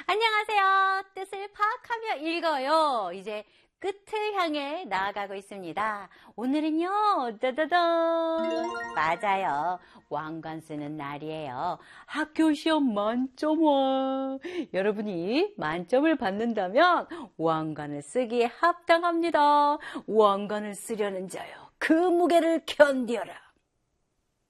안녕하세요. 뜻을 파악하며 읽어요. 이제 끝을 향해 나아가고 있습니다. 오늘은요, 따다단! 맞아요. 왕관 쓰는 날이에요. 학교 시험 만점왕. 여러분이 만점을 받는다면 왕관을 쓰기에 합당합니다. 왕관을 쓰려는 자요. 그 무게를 견디어라.